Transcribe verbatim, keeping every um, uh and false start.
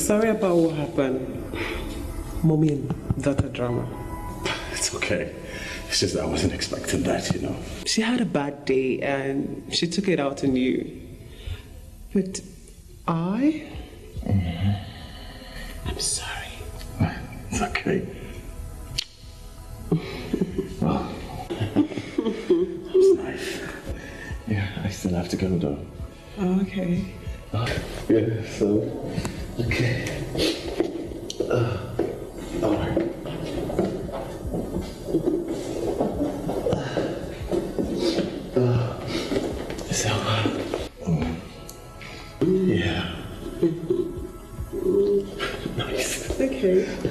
sorry about what happened. Mommy and daughter drama. It's okay. It's just that I wasn't expecting that, you know. She had a bad day and she took it out on you. But I... Mm-hmm. I'm sorry. It's okay. Well, that was nice. Yeah, I still have to go though. Oh, okay. Uh, yeah, so... Okay. Uh, all right. Uh, so, um, yeah. Nice. Okay.